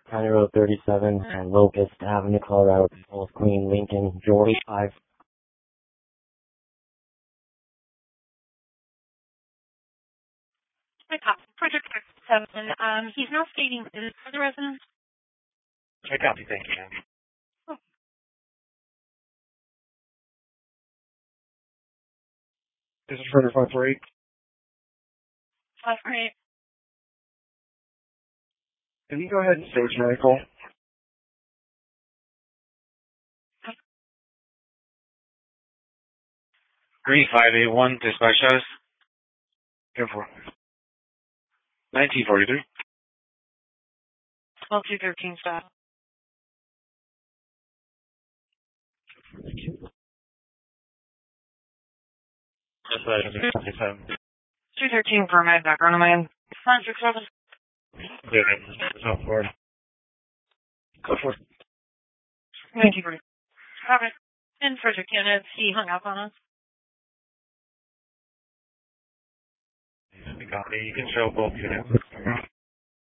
County Road 37 and Locust Avenue, Colorado, Old Queen, Lincoln, George 5. I copy. Project 7. He's now stating is for the residence. I copy, thank you. Oh. This is further 548. 548. Can you go ahead and stage medical? Green 581, dispatch us. Go for it. 1943. 12213 stop. Thank you. That's right, 57. 213 for my background, man. 567. Clear it. So forward. Go for it. 93. Copy. And Project Units, he hung up on us. Copy. You can show both units.